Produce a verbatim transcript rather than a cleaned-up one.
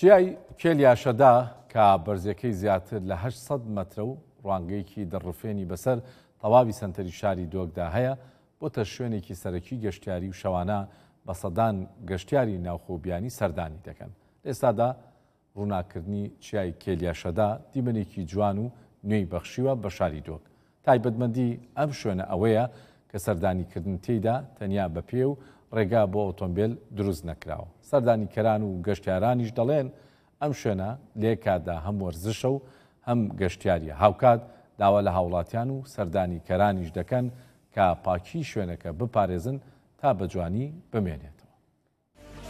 جیای کێلیاشەدا کە بەرزەکەی زیاتر لە هەشت سەد مەترە و ڕوانگەیەکی دەڕفێنی بەسەر تەواوی سەنتەری شاری دۆکدا هەیە بۆتە شوێنێکی سەرەکی گەشتیاری و شەوانە بە سەدان گەشتیاری ناوخۆبیانی سەردانی دەکەن. ئێستادا ڕووناکردنی چیای کێلیاشەدا دیمەنێکی جوان و نوێی بەخشیوە بە شاری دۆک. تایبەتمەندی ئەم شوێنە ئەوەیە کە سەردانیکردن تێیدا تەنیا بە پێ و ڕێگا بۆ ئۆتۆمبیل دروست نەکراوە. سەردانیکەران و گەشتیارانیش دەڵێن ئەم شوێنە لێکادا هەم وەرزشە و هەم گەشتیاریە. هاوکات داوا لە هاوڵاتیان و سەردانیکەرانیش دەکەن کە پاکی شوێنەکە بپارێزن تا بە جوانی بمێنێت.